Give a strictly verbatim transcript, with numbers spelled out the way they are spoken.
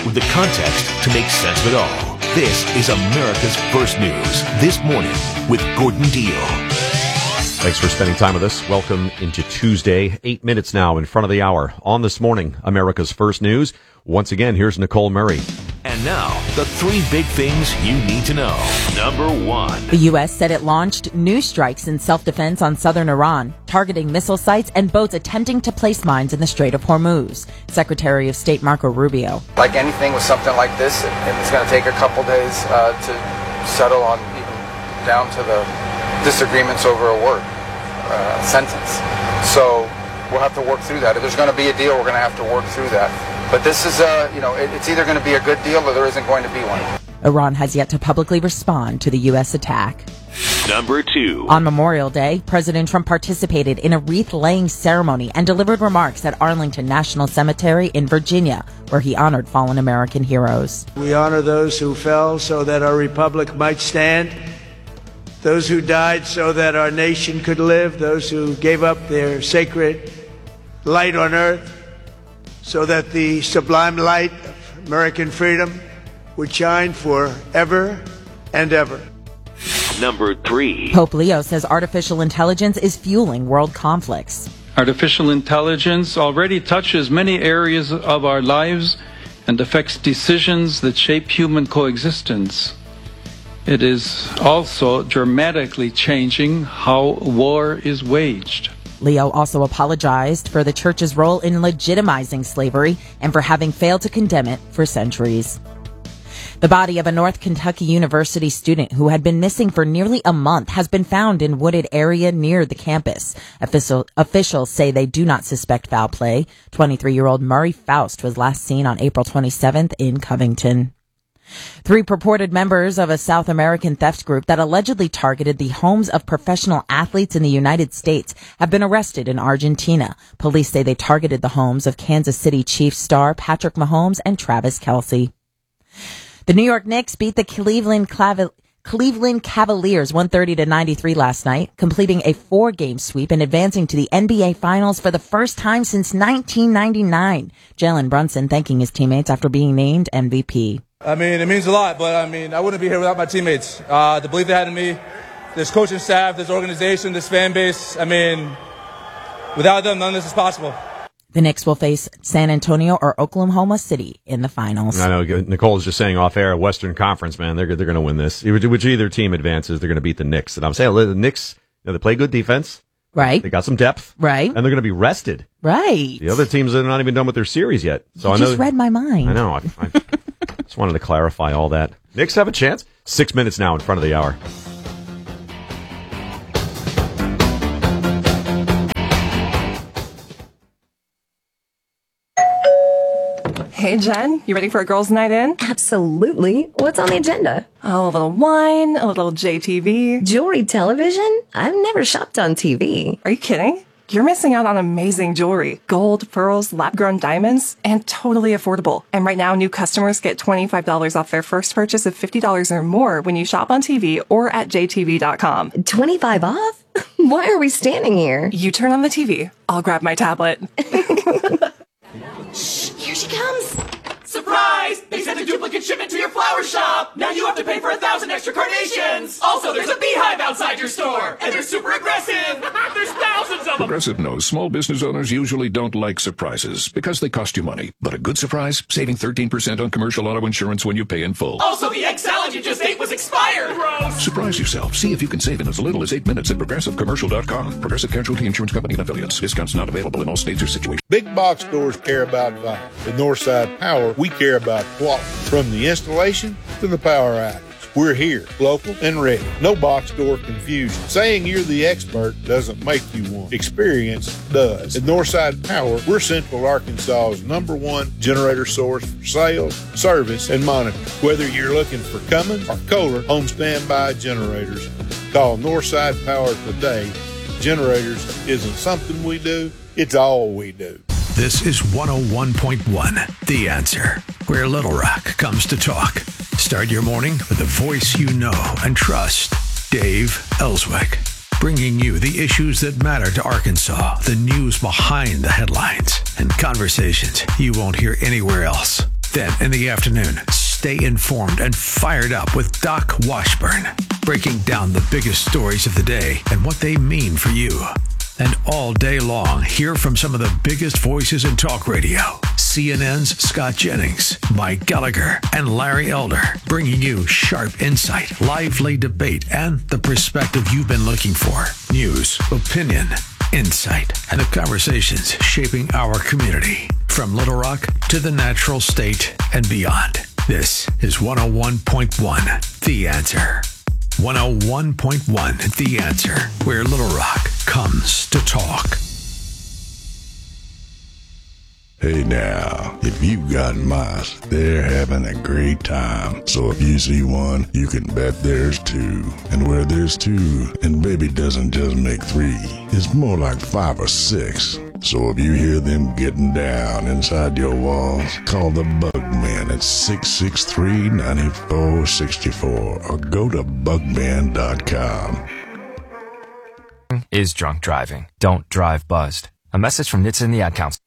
with the context to make sense of it all. This is America's First News This Morning with Gordon Deal. Thanks for spending time with us. Welcome into Tuesday, eight minutes now in front of the hour. On This Morning, America's First News. Once again, here's Nicole Murray. And now, the three big things you need to know. Number one. The U S said it launched new strikes in self-defense on southern Iran, targeting missile sites and boats attempting to place mines in the Strait of Hormuz. Secretary of State Marco Rubio. Like anything with something like this, it, it's going to take a couple days uh, to settle on, even down to the disagreements over a word, uh, sentence. So we'll have to work through that. If there's going to be a deal, we're going to have to work through that. But this is, uh, you know, it, it's either going to be a good deal or there isn't going to be one. Iran has yet to publicly respond to the U S attack. Number two. On Memorial Day, President Trump participated in a wreath-laying ceremony and delivered remarks at Arlington National Cemetery in Virginia, where he honored fallen American heroes. We honor those who fell so that our republic might stand, those who died so that our nation could live, those who gave up their sacred light on earth so that the sublime light of American freedom would shine forever and ever. Number three. Pope Leo says artificial intelligence is fueling world conflicts. Artificial intelligence already touches many areas of our lives and affects decisions that shape human coexistence. It is also dramatically changing how war is waged. Leo also apologized for the church's role in legitimizing slavery and for having failed to condemn it for centuries. The body of a North Kentucky University student who had been missing for nearly a month has been found in wooded area near the campus. Official, officials say they do not suspect foul play. twenty-three-year-old Murray Faust was last seen on April twenty-seventh in Covington. Three purported members of a South American theft group that allegedly targeted the homes of professional athletes in the United States have been arrested in Argentina. Police say they targeted the homes of Kansas City Chiefs star Patrick Mahomes and Travis Kelce. The New York Knicks beat the Cleveland Clav- Cleveland Cavaliers one thirty to ninety-three last night, completing a four-game sweep and advancing to the N B A Finals for the first time since nineteen ninety-nine. Jalen Brunson thanking his teammates after being named M V P. I mean, it means a lot, but I mean, I wouldn't be here without my teammates. Uh, the belief they had in me, this coaching staff, this organization, this fan base. I mean, without them, none of this is possible. The Knicks will face San Antonio or Oklahoma City in the finals. I know Nicole was just saying off air, Western Conference, man, they're they're going to win this. Which either team advances, they're going to beat the Knicks. And I'm saying the Knicks, you know, they play good defense. Right. They got some depth. Right. And they're going to be rested. Right. The other teams are not even done with their series yet. So you I know, just read my mind. I know. I, I just wanted to clarify all that. Knicks have a chance. Six minutes now in front of the hour. Hey, Jen, you ready for a girls' night in? Absolutely. What's on the agenda? Oh, a little wine, a little J T V. Jewelry television? I've never shopped on T V. Are you kidding? You're missing out on amazing jewelry. Gold, pearls, lab-grown diamonds, and totally affordable. And right now, new customers get twenty-five dollars off their first purchase of fifty dollars or more when you shop on T V or at J T V dot com. twenty-five off? Why are we standing here? You turn on the T V. I'll grab my tablet. Shh, here she comes. Surprise! They sent a duplicate shipment to your flower shop! Now you have to pay for a thousand extra carnations! Also, there's a beehive outside your store! And they're super aggressive! There's thousands of them! Progressive knows small business owners usually don't like surprises because they cost you money. But a good surprise? Saving thirteen percent on commercial auto insurance when you pay in full. Also, the egg salad you just ate was expired! Gross! Surprise yourself. See if you can save in as little as eight minutes at Progressive Commercial dot com. Progressive Casualty Insurance Company and Affiliates. Discounts not available in all states or situations. Big box stores care about value. At Northside Power, we care about quality. From the installation to the power outage, we're here, local and ready. No box store confusion. Saying you're the expert doesn't make you one. Experience does. At Northside Power, we're Central Arkansas's number one generator source for sales, service, and monitoring. Whether you're looking for Cummins or Kohler home standby generators, call Northside Power today. Generators isn't something we do, it's all we do. This is one oh one point one, The Answer, where Little Rock comes to talk. Start your morning with a voice you know and trust. Dave Ellswick, bringing you the issues that matter to Arkansas, the news behind the headlines, and conversations you won't hear anywhere else. Then in the afternoon, stay informed and fired up with Doc Washburn, breaking down the biggest stories of the day and what they mean for you. And all day long, hear from some of the biggest voices in talk radio. C N N's Scott Jennings, Mike Gallagher, and Larry Elder, bringing you sharp insight, lively debate, and the perspective you've been looking for. News, opinion, insight, and the conversations shaping our community. From Little Rock to the natural state and beyond. This is one oh one point one, The Answer. one oh one point one, The Answer, where Little Rock comes to talk. Hey now, if you've got mice, they're having a great time. So if you see one, you can bet there's two. And where there's two, and baby doesn't just make three, it's more like five or six. So if you hear them getting down inside your walls, call the Bugman at six six three, nine four six four or go to bugman dot com. Is drunk driving. Don't drive buzzed. A message from N H T S A and the Ad Council.